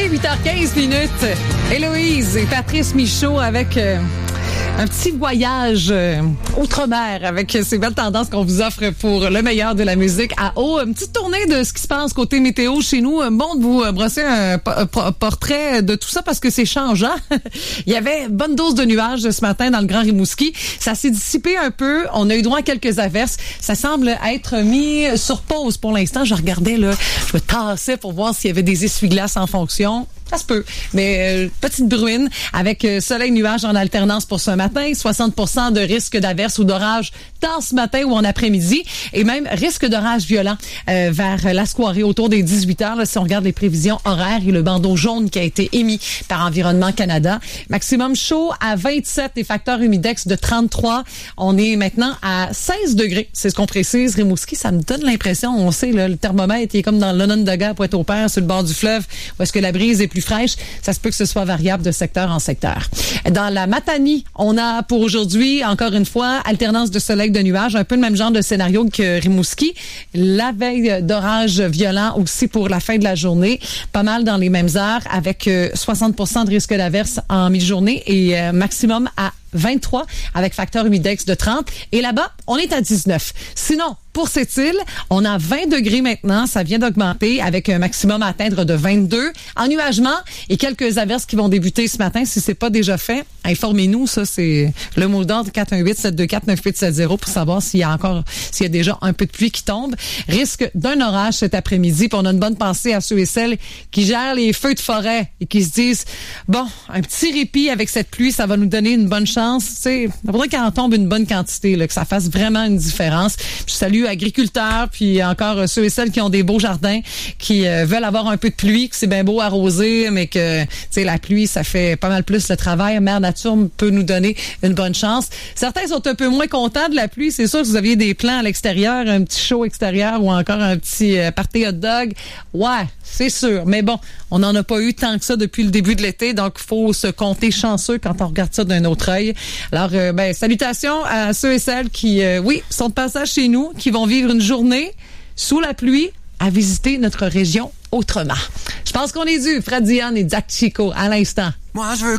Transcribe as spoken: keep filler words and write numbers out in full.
huit heures quinze minutes. Héloïse et Patrice Michaud avec euh, un petit voyage euh, outre-mer avec ces belles tendances qu'on vous offre pour le meilleur de la musique à eau. Une petite tournée de ce qui se passe côté météo chez nous. Bon de vous brosser un po- portrait de tout ça parce que c'est changeant. Il y avait bonne dose de nuages ce matin dans le Grand Rimouski. Ça s'est dissipé un peu. On a eu droit à quelques averses. Ça semble être mis sur pause pour l'instant. Je regardais, là, je me tassais pour voir s'il y avait des essuie-glaces en fonction. Ça se peut. Mais euh, petite bruine avec euh, soleil-nuage en alternance pour ce matin. soixante pour cent de risque d'averse ou d'orage dans ce matin ou en après-midi. Et même risque d'orage violent euh, vers la soirée autour des dix-huit heures. Là, si on regarde les prévisions horaires et le bandeau jaune qui a été émis par Environnement Canada. Maximum chaud à vingt-sept et facteur humidex de trente-trois. On est maintenant à seize degrés. C'est ce qu'on précise. Rimouski, ça me donne l'impression, on sait, là, le thermomètre il est comme dans l'Onondaga à Pointe-au-Père, sur le bord du fleuve, où est-ce que la brise est plus fraîche, ça se peut que ce soit variable de secteur en secteur. Dans la Matanie, on a pour aujourd'hui, encore une fois, alternance de soleil de nuages, un peu le même genre de scénario que Rimouski. La veille d'orage violent aussi pour la fin de la journée, pas mal dans les mêmes heures, avec euh, soixante pour cent de risque d'averse en mi-journée et euh, maximum à vingt-trois avec facteur humidex de trente. Et là-bas, on est à dix-neuf. Sinon, pour cette île, on a vingt degrés maintenant. Ça vient d'augmenter avec un maximum à atteindre de vingt-deux. Ennuagement et quelques averses qui vont débuter ce matin. Si c'est pas déjà fait, informez-nous. Ça, c'est le mot d'ordre quatre un huit sept deux quatre neuf huit sept zéro pour savoir s'il y a encore, s'il y a déjà un peu de pluie qui tombe. Risque d'un orage cet après-midi. Puis on a une bonne pensée à ceux et celles qui gèrent les feux de forêt et qui se disent, bon, un petit répit avec cette pluie, ça va nous donner une bonne chance. Tu sais, il faudrait qu'il en tombe une bonne quantité, là, que ça fasse vraiment une différence. Je salue agriculteurs, puis encore euh, ceux et celles qui ont des beaux jardins, qui euh, veulent avoir un peu de pluie, que c'est bien beau arroser, mais que tu sais la pluie, ça fait pas mal plus le travail. Mère Nature peut nous donner une bonne chance. Certains sont un peu moins contents de la pluie. C'est sûr que vous aviez des plans à l'extérieur, un petit show extérieur ou encore un petit euh, party hot dog. Ouais, c'est sûr. Mais bon, on n'en a pas eu tant que ça depuis le début de l'été, donc il faut se compter chanceux quand on regarde ça d'un autre œil. Alors, euh, ben, salutations à ceux et celles qui, euh, oui, sont de passage chez nous, qui vont vivre une journée sous la pluie à visiter notre région autrement. Je pense qu'on est dû. Fred Dion et Jack Chico à l'instant. Moi, je veux